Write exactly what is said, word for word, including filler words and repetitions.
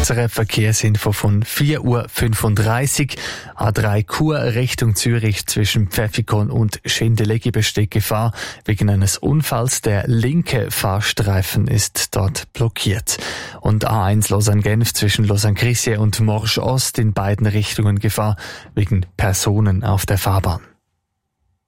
S R F Verkehrsinfo von vier Uhr fünfunddreißig. A drei Chur Richtung Zürich zwischen Pfäffikon und Schindeleги besteht Gefahr wegen eines Unfalls. Der linke Fahrstreifen ist dort blockiert. Und A eins Lausanne-Genf zwischen Lausanne-Crissier und Morges Ost in beiden Richtungen Gefahr wegen Personen auf der Fahrbahn.